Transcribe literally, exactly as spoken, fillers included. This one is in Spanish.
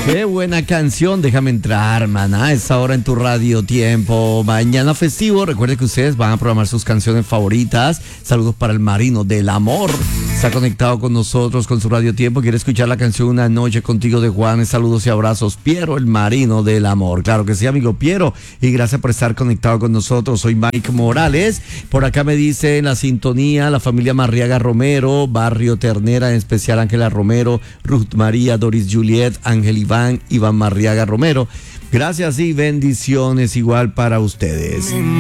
Qué buena canción, déjame entrar, maná, es ahora en tu radio tiempo. Mañana festivo, recuerde que ustedes van a programar sus canciones favoritas. Saludos para el Marino del Amor. Está conectado con nosotros con su radio tiempo. Quiere escuchar la canción Una Noche Contigo de Juanes. Saludos y abrazos. Piero, el Marino del Amor. Claro que sí, amigo Piero. Y gracias por estar conectado con nosotros. Soy Mike Morales. Por acá me dice en la sintonía la familia Marriaga Romero, Barrio Ternera, en especial Ángela Romero, Ruth María, Doris Juliet, Ángel Iván, Iván Marriaga Romero. Gracias y bendiciones igual para ustedes.